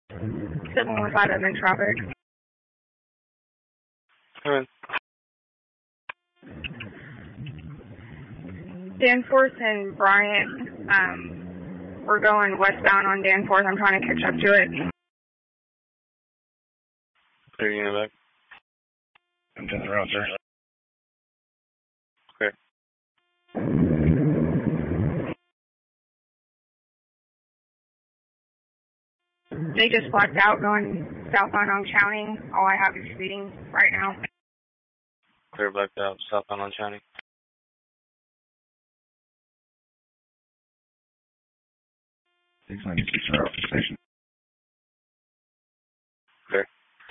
715 I'm in traffic. Alright. Danforth and Bryant, we're going westbound on Danforth. I'm trying to catch up to it. Clear unit back. I'm 10th route, sir. Clear. They just blacked out going southbound on County. All I have is speeding right now. Clear, blacked out, southbound on Channing. 696 route to station. Clear.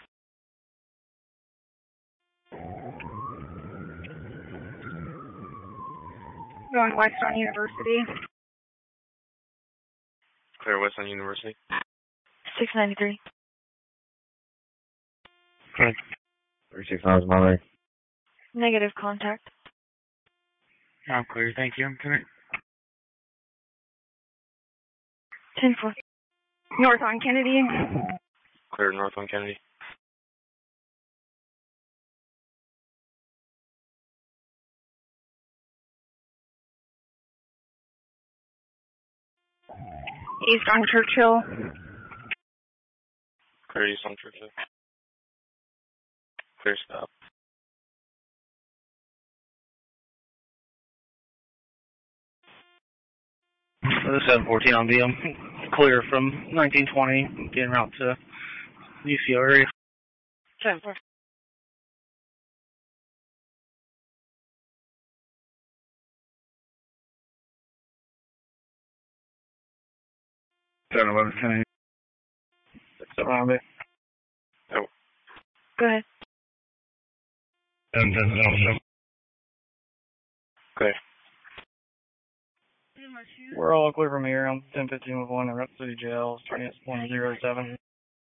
Going west on University. Clear, west on University. 693. Clear. 36 miles my way. Negative contact. I'm clear, thank you. Can I... 10-4. North on Kennedy. Clear, north on Kennedy. East on Churchill. Clear, east on Churchill. Clear, stop. The 714 on B. I'm clear from 1920, getting route to UCO area. 10-4. Turn 11, 10. That's around there. Oh. Go ahead. 10, 10, Clear. We're all clear from here. I'm 1015 with 1 at Route City Jail, starting at 107.